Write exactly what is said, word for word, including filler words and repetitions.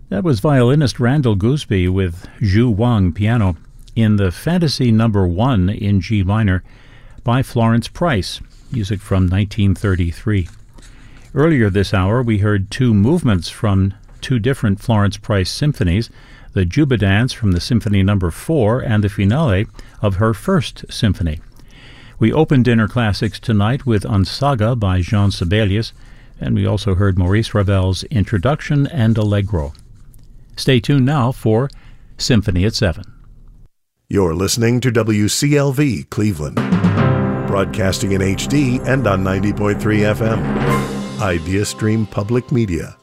That was violinist Randall Gooseby with Zhu Wang piano in the Fantasy Number One in G minor by Florence Price, music from nineteen thirty-three. Earlier this hour, we heard two movements from two different Florence Price symphonies, the Juba Dance from the Symphony Number Four and the finale of her first symphony. We opened Dinner Classics tonight with Unsaga by Jean Sibelius, and we also heard Maurice Ravel's Introduction and Allegro. Stay tuned now for Symphony at seven. You're listening to W C L V Cleveland, broadcasting in H D and on ninety point three F M. IdeaStream Public Media.